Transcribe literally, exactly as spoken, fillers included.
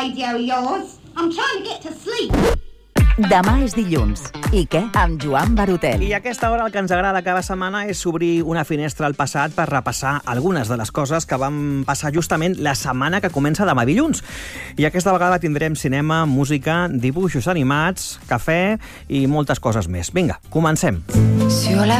radio of yours. I'm trying to get to sleep. Demà és dilluns. I què? Amb Joan Barotet. I a aquesta hora el que ens agrada cada setmana és obrir una finestra al passat per repassar algunes de les coses que van passar justament la setmana que comença demà dilluns. I aquesta vegada tindrem cinema, música, dibuixos animats, cafè i moltes coses més. Vinga, comencem. Sur la